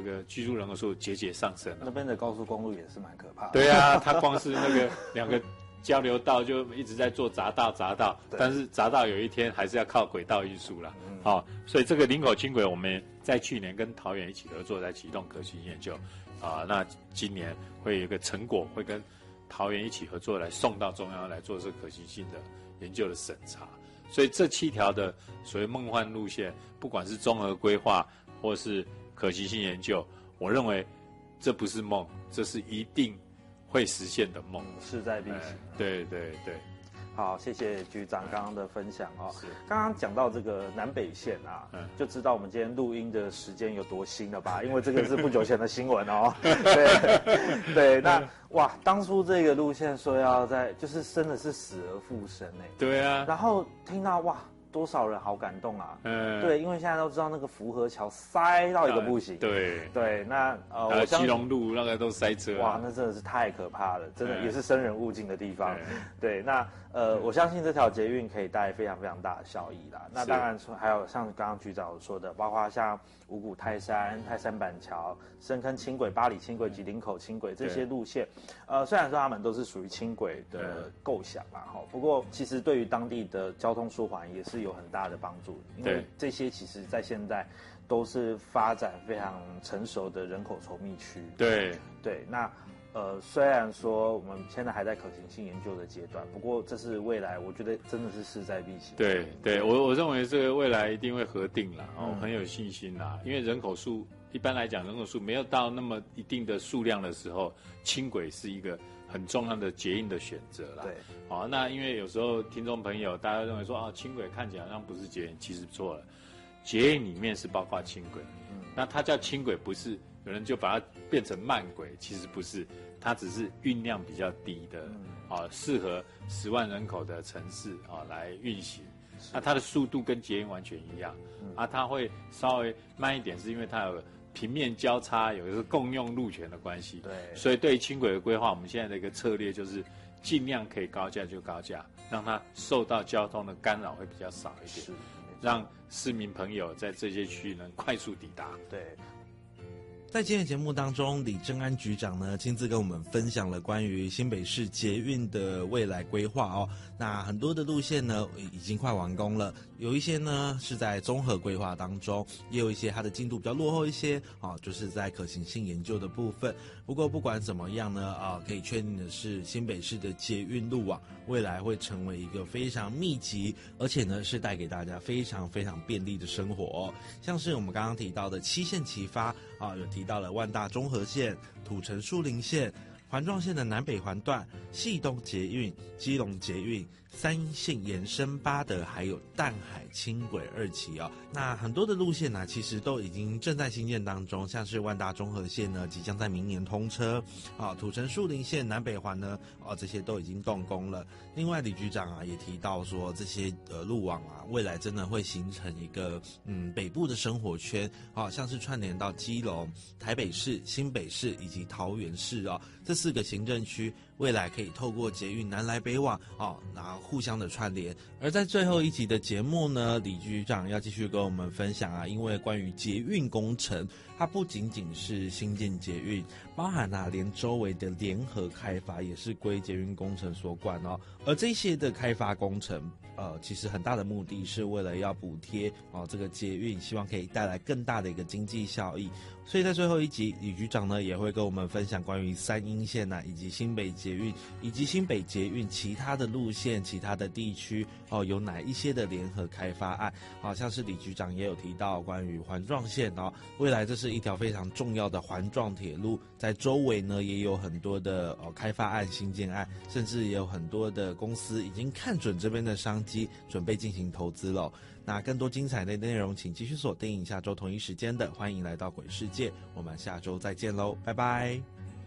个居住人口数节节上升了。 那边的高速公路也是蛮可怕的。 对啊，它光是那个2个交流道就一直在做匝道，但是匝道有一天还是要靠轨道运输啦。所以这个林口轻轨我们在去年跟桃园一起合作，在启动可行研究那今年会有一个成果，会跟桃园一起合作来送到中央来做这个可行性的研究的审查。所以这7条的所谓梦幻路线，不管是综合规划或是可行性研究，我认为这不是梦，这是一定会实现的梦， 势在必行。 对对对。 好，谢谢局长刚刚的分享哦。刚刚讲到这个南北线啊，就知道我们今天录音的时间有多新了吧？因为这个是不久前的新闻哦。对，那哇，当初这个路线说要在，就是真的是死而复生哎。 对啊。 然后听到哇，多少人好感动啊！对，因为现在都知道那个福和桥塞到一个不行。对，那我基隆路那个都塞车。 哇，那真的是太可怕了，真的也是生人勿近的地方。对，那我相信这条捷运可以带来非常非常大的效益啦。那当然还有像刚刚局长说的，包括像五股泰山板桥、深坑轻轨、八里轻轨及林口轻轨这些路线，虽然说他们都是属于轻轨的构想啦，不过其实对于当地的交通舒缓也是有很大的帮助，因为这些其实在现在都是发展非常成熟的人口稠密区。对，那虽然说我们现在还在可行性研究的阶段，不过这是未来，我觉得真的是势在必行。 对，我认为这个未来一定会核定啦，很有信心啦，因为人口数一般来讲人口数没有到那么一定的数量的时候，轻轨是一个很重要的捷运的选择啦。那因为有时候听众朋友大家认为说轻轨看起来好像不是捷运，其实错了，捷运里面是包括轻轨，那它叫轻轨不是有人就把它变成慢轨，其实不是，它只是运量比较低的适合10万人口的城市来运行。那它的速度跟捷运完全一样，它会稍微慢一点，是因为它有平面交叉，有一个共用路权的关系。所以对于轻轨的规划，我们现在的一个策略就是尽量可以高架就高架，让它受到交通的干扰会比较少一点，让市民朋友在这些区域能快速抵达。 在今天的节目当中，李正安局长呢亲自跟我们分享了关于新北市捷运的未来规划哦。那很多的路线呢已经快完工了，有一些呢是在综合规划当中，也有一些它的进度比较落后一些就是在可行性研究的部分。不过不管怎么样呢可以确定的是，新北市的捷运路网未来会成为一个非常密集，而且呢是带给大家非常非常便利的生活哦。像是我们刚刚提到的7线齐发有提到了万大中和线、土城树林线、环状线的南北环段、汐东捷运、基隆捷运、三鶯线延伸八德，还有淡海轻轨2期那很多的路线呢其实都已经正在兴建当中，像是万大中和线呢即将在明年通车土城树林线南北环呢这些都已经动工了。另外李局长也提到说，这些路网未来真的会形成一个北部的生活圈像是串联到基隆、台北市、新北市以及桃园市这4个行政区未来可以透过捷运南来北往然后互相的串联。而在最后一集的节目呢，李局长要继续跟我们分享因为关于捷运工程，它不仅仅是新建捷运，包含连周围的联合开发也是归捷运工程所管而这些的开发工程其实很大的目的是为了要补贴这个捷运，希望可以带来更大的一个经济效益。所以在最后一集，李局长呢也会跟我们分享关于三鶯线以及新北捷运以及新北捷运其他的路线、其他的地区有哪一些的联合开发案像是李局长也有提到关于环状线未来这是一条非常重要的环状铁路，在周围呢也有很多的开发案、新建案，甚至也有很多的公司已经看准这边的商机，准备进行投资了。那更多精彩的内容请继续锁定下周同一时间的欢迎来到鬼世界，我们下周再见喽，拜拜。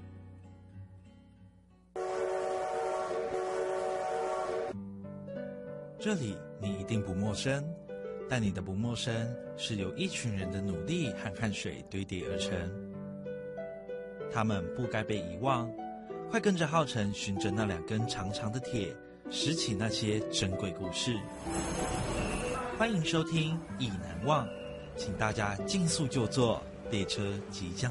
这里你一定不陌生，但你的不陌生是由一群人的努力和汗水堆叠而成。他们不该被遗忘，快跟着浩辰循着那2根长长的铁，拾起那些珍贵故事。欢迎收听《意难忘》，请大家尽速就座，列车即将